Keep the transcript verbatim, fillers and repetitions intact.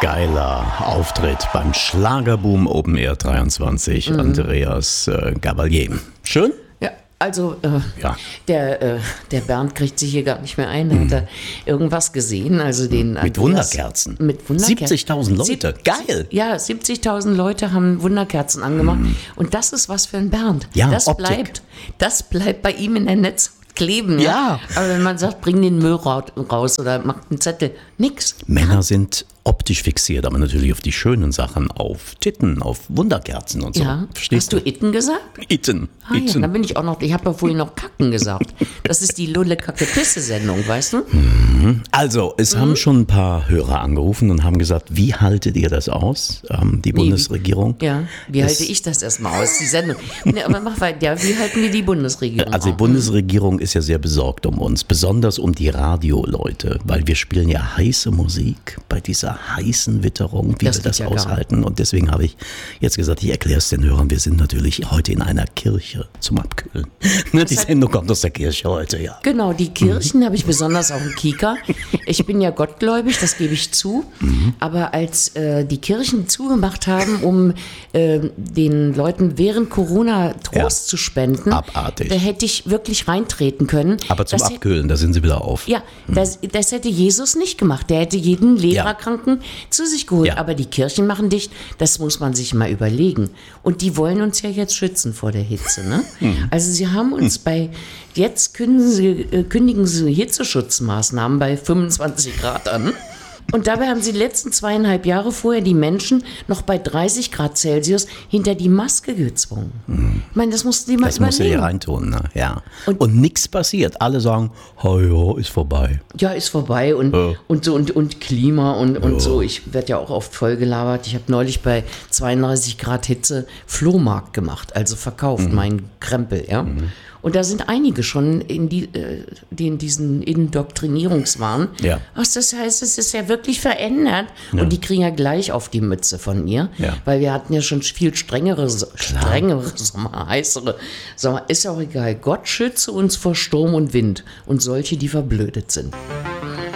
Geiler Auftritt beim Schlagerboom Open Air dreiundzwanzig, mhm. Andreas äh, Gabalier. Schön? Ja, also äh, ja. Der, äh, der Bernd kriegt sich hier gar nicht mehr ein. Mhm. Hat er irgendwas gesehen? Also den mit Wunderkerzen. Mit Wunderkerzen. siebzigtausend Leute. Sieb- Geil. Ja, siebzigtausend Leute haben Wunderkerzen angemacht. Mhm. Und das ist was für ein Bernd. Ja, das Optik. bleibt, das bleibt bei ihm in der Netz kleben. Ja? Ja. Aber wenn man sagt, bring den Müll raus oder mach einen Zettel, nix. Männer sind optisch fixiert, aber natürlich auf die schönen Sachen, auf Titten, auf Wunderkerzen und so. Ja. Verstehst Hast du Itten gesagt? Itten. Ah, Itten. ja, dann bin ich auch noch, ich habe ja vorhin noch Kacken gesagt. Das ist die Lulle-Kacke-Pisse-Sendung, weißt du? Mhm. Also, es mhm. haben schon ein paar Hörer angerufen und haben gesagt, wie haltet ihr das aus, ähm, die nee, Wie, Bundesregierung? ja, wie das, halte ich das erstmal aus, die Sendung? Nee, aber mach weiter, ja, wie halten wir die Bundesregierung Also die auch? Bundesregierung ist ja sehr besorgt um uns, besonders um die Radioleute, weil wir spielen ja heiße Musik bei dieser heißen Witterung, wie das wir das ja aushalten. Und deswegen habe ich jetzt gesagt, ich erkläre es den Hörern, wir sind natürlich heute in einer Kirche zum Abkühlen. Ne, die Sendung kommt aus der Kirche heute, ja. Genau, die Kirchen mhm. habe ich besonders auch im Kika. Ich bin ja gottgläubig, das gebe ich zu. Mhm. Aber als äh, die Kirchen zugemacht haben, um äh, den Leuten während Corona Trost ja. zu spenden, abartig. Da hätte ich wirklich reintreten können. Aber zum das Abkühlen, da sind sie wieder auf. Ja, mhm. das, das hätte Jesus nicht gemacht. Der hätte jeden Leberkranken ja. zu sich geholt. Ja. Aber die Kirchen machen dicht, das muss man sich mal überlegen. Und die wollen uns ja jetzt schützen vor der Hitze. Ne? Mhm. Also sie haben uns mhm. bei, jetzt kündigen sie, äh, kündigen sie Hitzeschutzmaßnahmen bei fünfundzwanzig Grad an. Und dabei haben sie die letzten zweieinhalb Jahre vorher die Menschen noch bei dreißig Grad Celsius hinter die Maske gezwungen. Mhm. Ich meine, das mussten die mal das überlegen. Das muss ja hier reintun, ne? Ja. Und, und nichts passiert. Alle sagen, oh ja, ist vorbei. Ja, ist vorbei und, ja. und so und, und Klima und, und ja. so. Ich werde ja auch oft vollgelabert. Ich habe neulich bei zweiunddreißig Grad Hitze Flohmarkt gemacht, also verkauft, mhm. meinen Krempel, ja. Mhm. Und da sind einige schon in, die, äh, die in diesen Indoktrinierungswahn. Ja. Ach, das heißt, es ist ja wirklich verändert. Ja. Und die kriegen ja gleich auf die Mütze von ihr. Ja. Weil wir hatten ja schon viel strengere, strengere, Sommer, heißere Sommer. Ist ja auch egal. Gott schütze uns vor Sturm und Wind und solche, die verblödet sind.